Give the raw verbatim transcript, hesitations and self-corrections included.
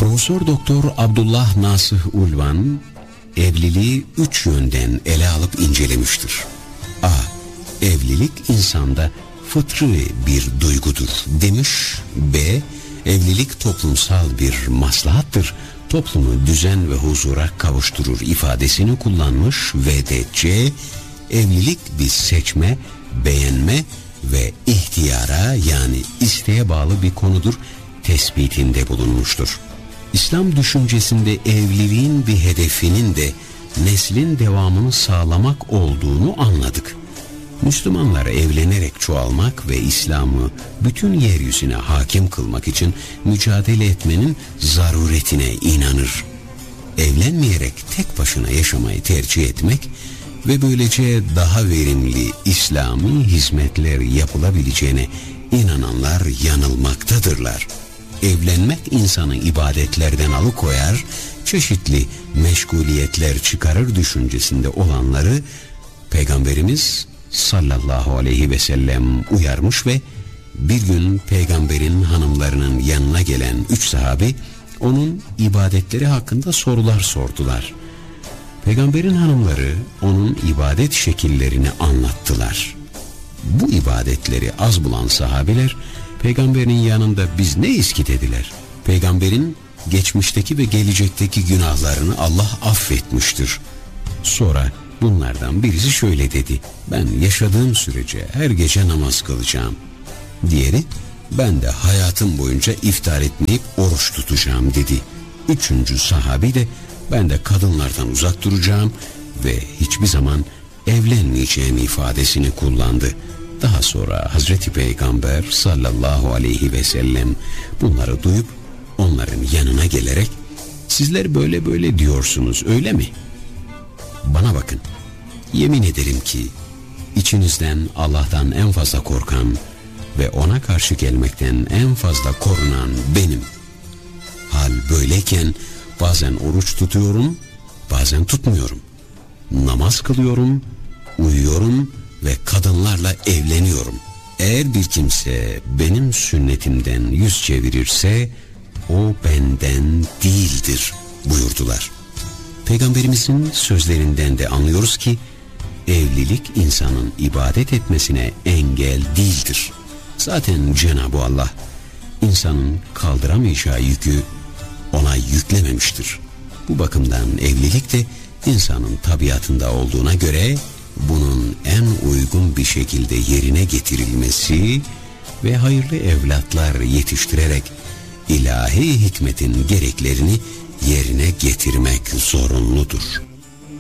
Profesör Doktor Abdullah Nasih Ulvan evliliği üç yönden ele alıp incelemiştir. A. Evlilik insanda fıtri bir duygudur demiş. B. Evlilik toplumsal bir maslahattır, toplumu düzen ve huzura kavuşturur ifadesini kullanmış. Ve de C. Evlilik bir seçme, beğenme ve ihtiyara yani isteğe bağlı bir konudur tespitinde bulunmuştur. İslam düşüncesinde evliliğin bir hedefinin de neslin devamını sağlamak olduğunu anladık. Müslümanlar evlenerek çoğalmak ve İslam'ı bütün yeryüzüne hakim kılmak için mücadele etmenin zaruretine inanır. Evlenmeyerek tek başına yaşamayı tercih etmek ve böylece daha verimli İslami hizmetler yapılabileceğine inananlar yanılmaktadırlar. Evlenmek insanı ibadetlerden alıkoyar, çeşitli meşguliyetler çıkarır düşüncesinde olanları Peygamberimiz sallallahu aleyhi ve sellem uyarmış ve bir gün Peygamberin hanımlarının yanına gelen üç sahabi onun ibadetleri hakkında sorular sordular. Peygamberin hanımları onun ibadet şekillerini anlattılar. Bu ibadetleri az bulan sahabeler Peygamberin yanında biz neyiz ki dediler. Peygamberin geçmişteki ve gelecekteki günahlarını Allah affetmiştir. Sonra bunlardan birisi şöyle dedi: ben yaşadığım sürece her gece namaz kılacağım. Diğeri, ben de hayatım boyunca iftar etmeyip oruç tutacağım dedi. Üçüncü sahabi de ben de kadınlardan uzak duracağım ve hiçbir zaman evlenmeyeceğim ifadesini kullandı. Daha sonra Hazreti Peygamber sallallahu aleyhi ve sellem bunları duyup onların yanına gelerek sizler böyle böyle diyorsunuz öyle mi? Bana bakın, yemin ederim ki içinizden Allah'tan en fazla korkan ve ona karşı gelmekten en fazla korunan benim. Hal böyleyken bazen oruç tutuyorum, bazen tutmuyorum. Namaz kılıyorum, uyuyorum ve kadınlarla evleniyorum. Eğer bir kimse benim sünnetimden yüz çevirirse o benden değildir buyurdular. Peygamberimizin sözlerinden de anlıyoruz ki evlilik insanın ibadet etmesine engel değildir. Zaten Cenab-ı Allah insanın kaldıramayacağı yükü ona yüklememiştir. Bu bakımdan evlilik de insanın tabiatında olduğuna göre bunun en uygun bir şekilde yerine getirilmesi ve hayırlı evlatlar yetiştirerek ilahi hikmetin gereklerini yerine getirmek zorunludur.